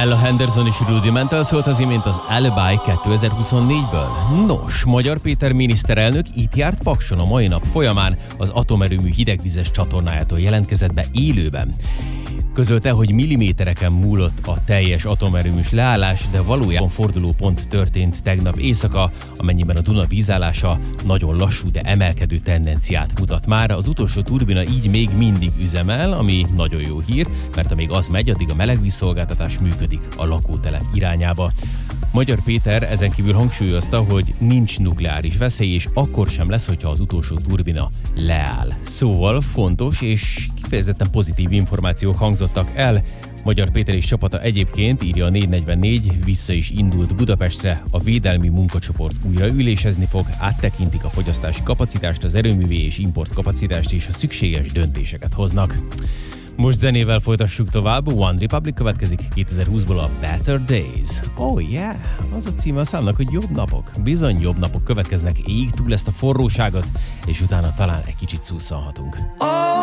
Ella Henderson és Rudimental szólt az imént az Alibi 2024-ből. Nos, Magyar Péter miniszterelnök itt járt Pakson a mai nap folyamán, az atomerőmű hidegvizes csatornájától jelentkezett be élőben. Közölte, hogy millimétereken múlott a teljes atomerőműs leállás, de valójában fordulópont történt tegnap éjszaka, amennyiben a Duna vízállása nagyon lassú, de emelkedő tendenciát mutat már. Az utolsó turbina így még mindig üzemel, ami nagyon jó hír, mert amíg az megy, addig a melegvízszolgáltatás működik a lakótelep irányába. Magyar Péter ezen kívül hangsúlyozta, hogy nincs nukleáris veszély, és akkor sem lesz, hogyha az utolsó turbina leáll. Szóval fontos és kifejezetten pozitív információk hangzottak el. Magyar Péter és csapata egyébként, írja a 444, vissza is indult Budapestre, a védelmi munkacsoport újraülésezni fog, áttekintik a fogyasztási kapacitást, az erőművi és importkapacitást, és a szükséges döntéseket hoznak. Most zenével folytassuk tovább, One Republic következik 2020-ból a Better Days. Oh yeah, az a címe a számnak, hogy jobb napok. Bizony jobb napok következnek, éljük túl ezt a forróságot, és utána talán egy kicsit szusszanhatunk.